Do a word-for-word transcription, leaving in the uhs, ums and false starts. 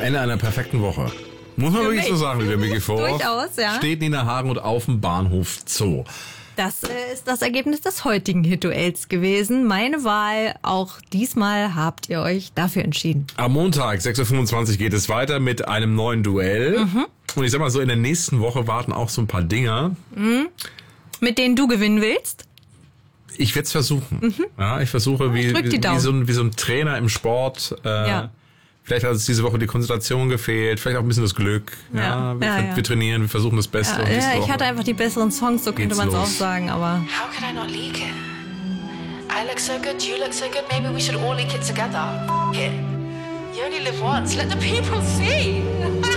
Ende einer perfekten Woche. Muss man Für wirklich mich. so sagen, wie der Micky vor. Durchaus, ja. Steht Nina Hagen auf dem Bahnhof Zoo. Das äh, ist das Ergebnis des heutigen Hit-Duells gewesen. Meine Wahl, auch diesmal habt ihr euch dafür entschieden. Am Montag, sechs Uhr fünfundzwanzig, geht es weiter mit einem neuen Duell. Mhm. Und ich sag mal so, in der nächsten Woche warten auch so ein paar Dinger. Mhm. Mit denen du gewinnen willst? Ich werde es versuchen. Mhm. Ja, ich versuche, wie, drück die wie, Daumen. wie, so ein, wie so ein Trainer im Sport. Äh, Ja. Vielleicht hat uns diese Woche die Konzentration gefehlt, vielleicht auch ein bisschen das Glück. Ja, Ja, wir, ja, ja. wir trainieren, wir versuchen das Beste. Ja, und nächste ja, ich Woche hatte einfach die besseren Songs, so könnte geht's man es auch los. sagen, aber... How could I not leak it? I look so good, you look so good, maybe we should all leak it together. Here. You only live once, let the people see.